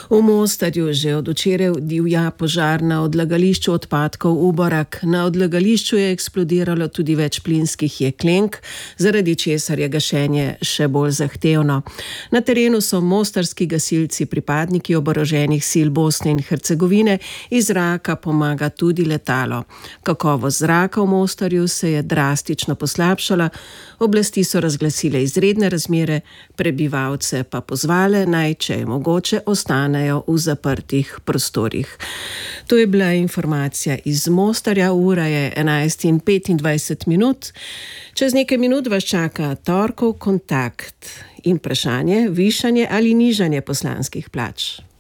V Mostarju že od včeraj divja požar na odlagališču odpadkov Uborak. Na odlagališču je eksplodiralo tudi več plinskih jeklenk, zaradi česar je gašenje še bolj zahtevno. Na terenu so mostarski gasilci, pripadniki oboroženih sil Bosne in Hercegovine, iz zraka pomaga tudi letalo. Kakovost zraka v Mostarju se je drastično poslabšala, oblasti so razglasile izredne razmere, prebivalce pa pozvale naj, če je mogoče, ostanejo v zaprtih prostorih. To je bila informacija iz Mostarja, ura je 11:25. Čez nekaj minut vas čaka torkov kontakt in vprašanje, višanje ali nižanje poslanskih plač.